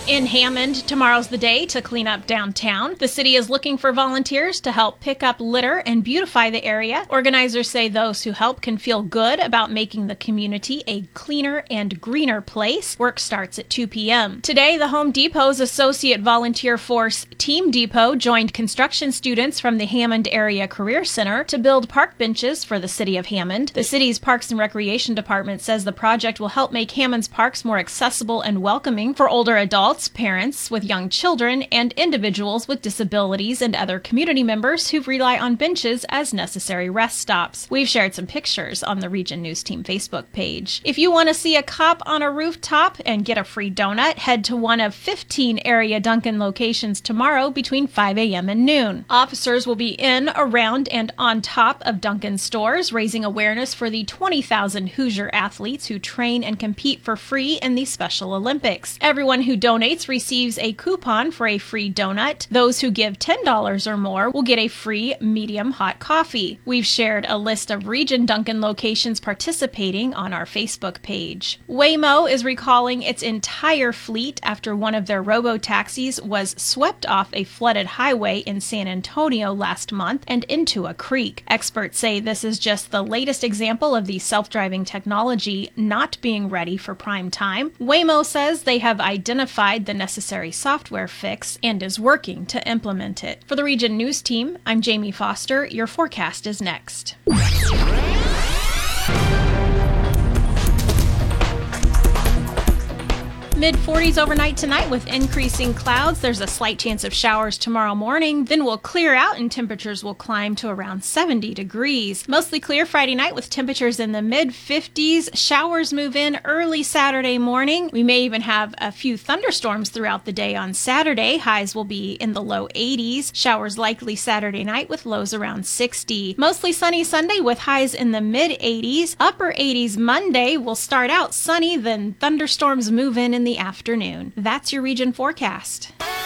In Hammond, tomorrow's the day to clean up downtown. The city is looking for volunteers to help pick up litter and beautify the area. Organizers say those who help can feel good about making the community a cleaner and greener place. Work starts at 2 p.m. Today, the Home Depot's associate volunteer force, Team Depot, joined construction students from the Hammond Area Career Center to build park benches for the city of Hammond. The city's Parks and Recreation Department says the project will help make Hammond's parks more accessible and welcoming for older adults, parents with young children, and individuals with disabilities and other community members who rely on benches as necessary rest stops. We've shared some pictures on the Region News Team Facebook page. If you want to see a cop on a rooftop and get a free donut, head to one of 15 area Dunkin' locations tomorrow between 5 a.m. and noon. Officers will be in, around, and on top of Dunkin' stores, raising awareness for the 20,000 Hoosier athletes who train and compete for free in the Special Olympics. Everyone who donates receives a coupon for a free donut. Those who give $10 or more will get a free medium hot coffee. We've shared a list of Region Dunkin' locations participating on our Facebook page. Waymo is recalling its entire fleet after one of their robo-taxis was swept off a flooded highway in San Antonio last month and into a creek. Experts say this is just the latest example of the self-driving technology not being ready for prime time. Waymo says they have identified the necessary software fix and is working to implement it. For the Region News Team, I'm Jamie Foster. Your forecast is next. Mid-40s overnight tonight with increasing clouds. There's a slight chance of showers tomorrow morning. Then we'll clear out and temperatures will climb to around 70 degrees. Mostly clear Friday night with temperatures in the mid-50s. Showers move in early Saturday morning. We may even have a few thunderstorms throughout the day on Saturday. Highs will be in the low 80s. Showers likely Saturday night with lows around 60. Mostly sunny Sunday with highs in the mid-80s. Upper 80s Monday will start out sunny, then thunderstorms move in the afternoon. That's your region forecast.